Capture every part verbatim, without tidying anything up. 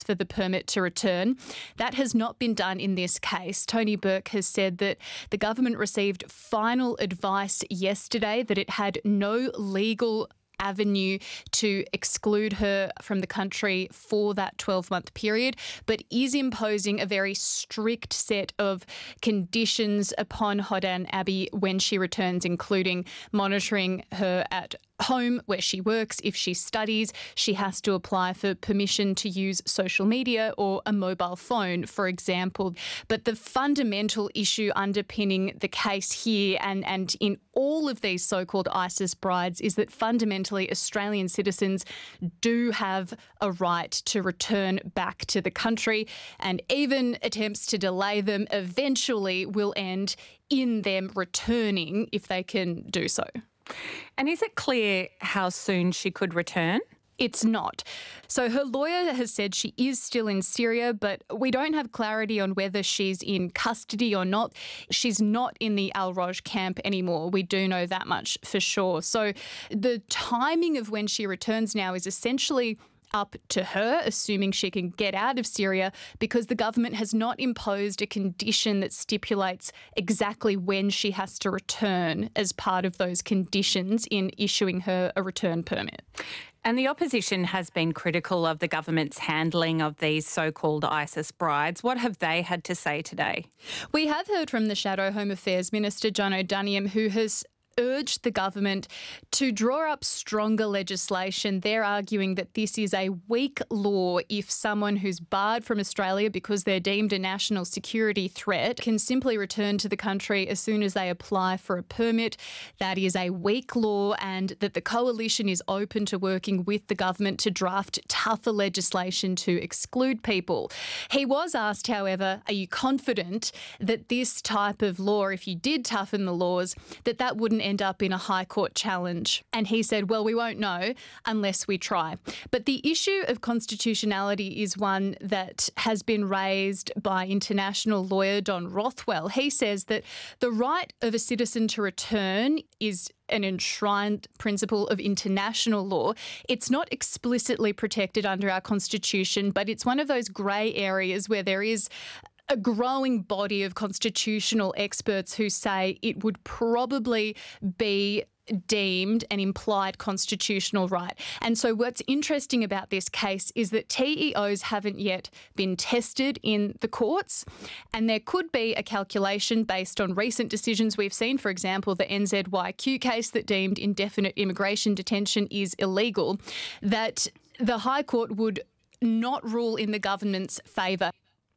for the permit to return. That has not been done in this case. Tony Burke has said that the government received final advice yesterday that it had no legal avenue to exclude her from the country for that twelve-month period, but is imposing a very strict set of conditions upon Hodan Abi when she returns, including monitoring her at home where she works. If she studies, she has to apply for permission to use social media or a mobile phone, for example. But the fundamental issue underpinning the case here and, and in all of these so-called ISIS brides is that fundamentally Australian citizens do have a right to return back to the country, and even attempts to delay them eventually will end in them returning if they can do so. And is it clear how soon she could return? It's not. So her lawyer has said she is still in Syria, but we don't have clarity on whether she's in custody or not. She's not in the Al-Roj camp anymore. We do know that much for sure. So the timing of when she returns now is essentially up to her, assuming she can get out of Syria, because the government has not imposed a condition that stipulates exactly when she has to return as part of those conditions in issuing her a return permit. And the opposition has been critical of the government's handling of these so-called ISIS brides. What have they had to say today? We have heard from the Shadow Home Affairs Minister, John O'Doniam, who has urged the government to draw up stronger legislation. They're arguing that this is a weak law if someone who's barred from Australia because they're deemed a national security threat can simply return to the country as soon as they apply for a permit. That is a weak law, and that the coalition is open to working with the government to draft tougher legislation to exclude people. He was asked, however, are you confident that this type of law, if you did toughen the laws, that that wouldn't end up in a High Court challenge? And he said, well, we won't know unless we try. But the issue of constitutionality is one that has been raised by international lawyer Don Rothwell. He says that the right of a citizen to return is an enshrined principle of international law. It's not explicitly protected under our constitution, but it's one of those grey areas where there is a growing body of constitutional experts who say it would probably be deemed an implied constitutional right. And so what's interesting about this case is that T E Os haven't yet been tested in the courts, and there could be a calculation based on recent decisions we've seen, for example, the N Z Y Q case that deemed indefinite immigration detention is illegal, that the High Court would not rule in the government's favour.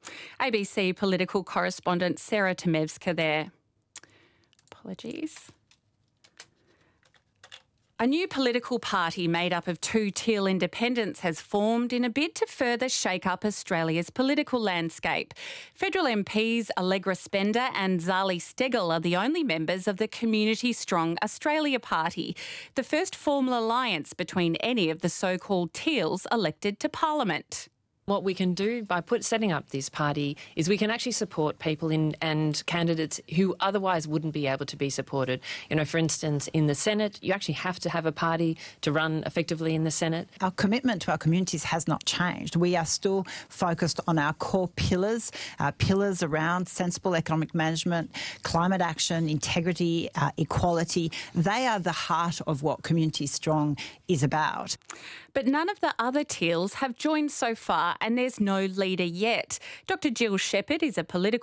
A B C political correspondent Sarah Temevska there. Apologies. A new political party made up of two Teal independents has formed in a bid to further shake up Australia's political landscape. Federal M Ps Allegra Spender and Zali Steggall are the only members of the Community Strong Australia Party, the first formal alliance between any of the so-called Teals elected to Parliament. What we can do by put, setting up this party is we can actually support people in, and candidates who otherwise wouldn't be able to be supported. You know, for instance, in the Senate, you actually have to have a party to run effectively in the Senate. Our commitment to our communities has not changed. We are still focused on our core pillars, our pillars around sensible economic management, climate action, integrity, uh, equality. They are the heart of what Community Strong is about. But none of the other Teals have joined so far, and there's no leader yet. Doctor Jill Shepherd is a political